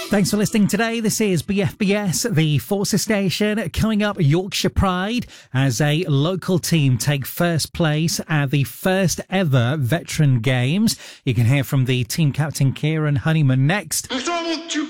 Thanks for listening today. This is BFBS, the Forces Station. Coming up, Yorkshire Pride as a local team take first place at the first ever Veteran Games. You can hear from the team captain Kieran Honeyman next.